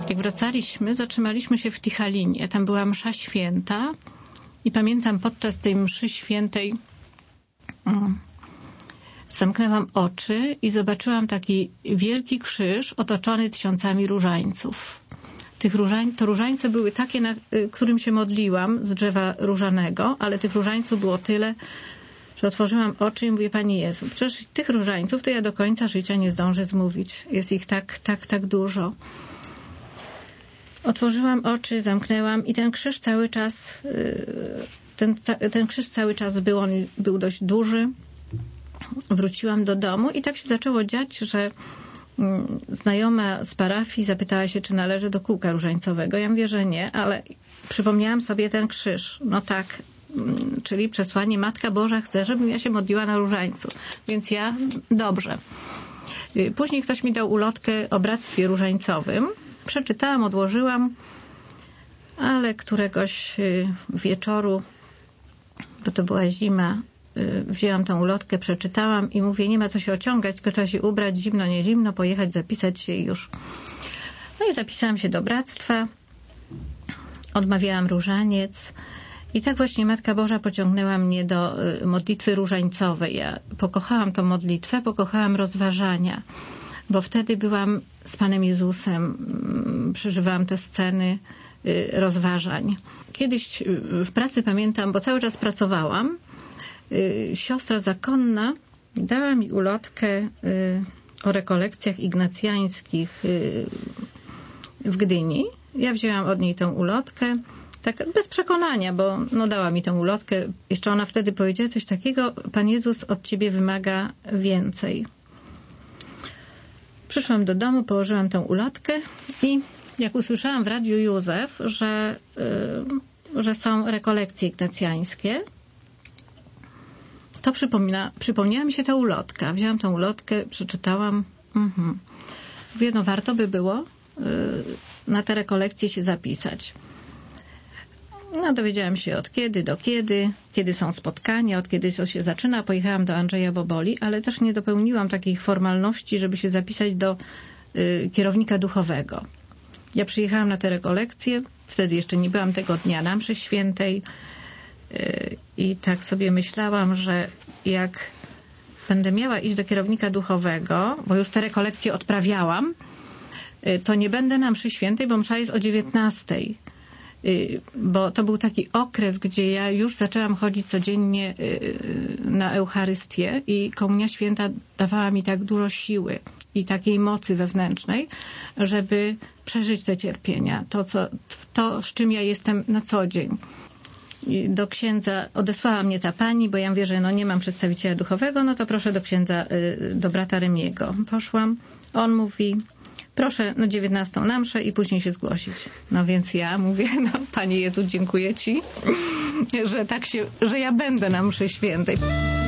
Jak wracaliśmy, zatrzymaliśmy się w Tichalinie. Tam była msza święta i pamiętam, podczas tej mszy świętej zamknęłam oczy i zobaczyłam taki wielki krzyż otoczony tysiącami różańców. To różańce były takie, na którym się modliłam, z drzewa różanego, ale tych różańców było tyle, że otworzyłam oczy i mówię: Panie Jezu, przecież tych różańców to ja do końca życia nie zdążę zmówić. Jest ich tak dużo. Otworzyłam oczy, zamknęłam i ten krzyż cały czas, ten krzyż cały czas był dość duży. Wróciłam do domu i tak się zaczęło dziać, że znajoma z parafii zapytała się, czy należy do kółka różańcowego. Ja mówię, że nie, ale przypomniałam sobie ten krzyż. No tak, czyli przesłanie Matka Boża chce, żebym ja się modliła na różańcu. Więc ja, dobrze. Później ktoś mi dał ulotkę o bractwie różańcowym. Przeczytałam, odłożyłam, ale któregoś wieczoru, bo to była zima, wzięłam tą ulotkę, przeczytałam i mówię: nie ma co się ociągać, tylko trzeba się ubrać, zimno, nie zimno, pojechać, zapisać się i już. No i zapisałam się do bractwa, odmawiałam różaniec i tak właśnie Matka Boża pociągnęła mnie do modlitwy różańcowej. Ja pokochałam tą modlitwę, pokochałam rozważania, bo wtedy byłam z Panem Jezusem, przeżywałam te sceny rozważań. Kiedyś w pracy, pamiętam, bo cały czas pracowałam, siostra zakonna dała mi ulotkę o rekolekcjach ignacjańskich w Gdyni. Ja wzięłam od niej tę ulotkę, tak bez przekonania, bo dała mi tę ulotkę. Jeszcze ona wtedy powiedziała coś takiego: Pan Jezus od ciebie wymaga więcej. Przyszłam do domu, położyłam tę ulotkę i jak usłyszałam w Radiu Józef, że są rekolekcje ignacjańskie, to przypomniała mi się ta ulotka. Wzięłam tę ulotkę, przeczytałam. Mówię, warto by było na te rekolekcje się zapisać. Dowiedziałam się od kiedy do kiedy są spotkania, od kiedy to się zaczyna. Pojechałam do Andrzeja Boboli, ale też nie dopełniłam takich formalności, żeby się zapisać do kierownika duchowego. Ja przyjechałam na te rekolekcje, wtedy jeszcze nie byłam tego dnia na mszy świętej i tak sobie myślałam, że jak będę miała iść do kierownika duchowego, bo już te rekolekcje odprawiałam, to nie będę na mszy świętej, bo msza jest o 19:00. Bo to był taki okres, gdzie ja już zaczęłam chodzić codziennie na Eucharystię i Komunia Święta dawała mi tak dużo siły i takiej mocy wewnętrznej, żeby przeżyć te cierpienia, to z czym ja jestem na co dzień. I do księdza odesłała mnie ta pani, bo ja mówię, że nie mam przedstawiciela duchowego, to proszę do księdza, do brata Remiego. Poszłam, on mówi: proszę 19:00 na mszę i później się zgłosić. Więc ja mówię: Panie Jezu, dziękuję Ci, że ja będę na mszy świętej.